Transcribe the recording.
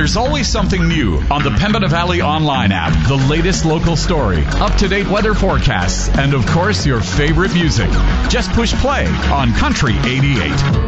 There's always something new on the Pembina Valley Online app. The latest local story, up-to-date weather forecasts, and of course your favorite music. Just push play on Country 88.